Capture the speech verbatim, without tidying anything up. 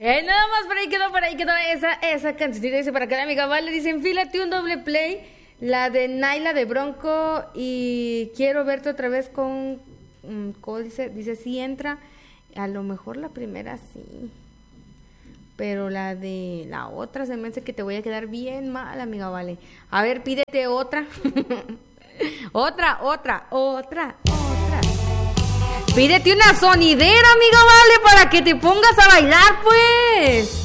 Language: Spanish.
Eh, nada más por ahí quedó, por ahí quedó esa, esa cancioncita. Dice para acá, amiga, vale, dice, enfílate un doble play, la de Naila de Bronco, y quiero verte otra vez con, um, ¿cómo dice? Dice, sí entra, a lo mejor la primera sí, pero la de la otra se me hace que te voy a quedar bien mal, amiga, vale. A ver, pídete otra. otra, otra, otra, otra. Pídete una sonidera, amiga, vale, para que te pongas a bailar, pues.